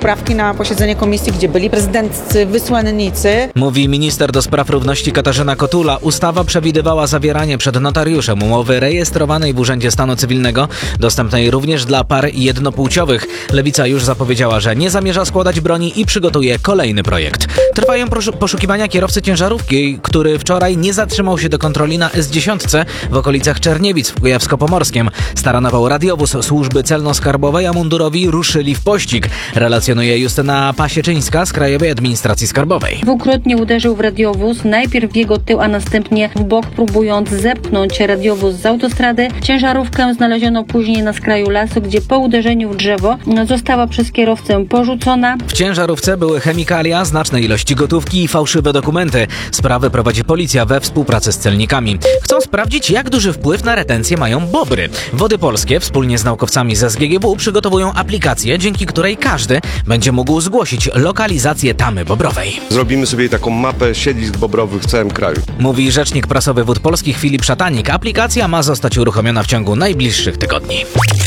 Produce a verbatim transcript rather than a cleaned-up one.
poprawki na posiedzenie komisji, gdzie byli prezydenccy wysłannicy. Mówi minister do spraw równości Katarzyna Kotula. Ustawa przewidywała zawieranie przed notariuszem umowy rejestrowanej w Urzędzie Stanu Cywilnego, dostępnej również dla par jednopłciowych. Lewica już zapowiedziała, że nie zamierza składać broni i przygotuje kolejny projekt. Trwają poszukiwania kierowcy ciężarówki, który wczoraj nie zatrzymał się do kontroli na S dziesięć w okolicach Czerniewic w Kujawsko-Pomorskiem. Staranował radiowóz służby celno-skarbowej, a mundurowi ruszyli w pościg. Relacjonuje Justyna Pasieczyńska z Krajowej Administracji Skarbowej. Dwukrotnie uderzył w radiowóz, najpierw w jego tył, a następnie w bok, próbując zepchnąć radiowóz z autostrady. Ciężarówkę znaleziono później na skraju lasu, gdzie po uderzeniu w drzewo została przez kierowcę porzucona. W ciężarówce były chemikalia, znaczne ilości gotówki i fałszywe dokumenty. Sprawy prowadzi policja we współpracy z celnikami. Chcą sprawdzić, jak duży wpływ na retencję mają bobry. Wody Polskie wspólnie z naukowcami z S G G W przygotowują aplikację, dzięki której każdy będzie mógł zgłosić lokalizację tamy bobrowej. Zrobimy sobie taką mapę siedlisk bobrowych w całym kraju. Mówi rzecznik prasowy Wód Polskich Filip Szatanik. Aplikacja ma zostać uruchomiona w ciągu najbliższych tygodni.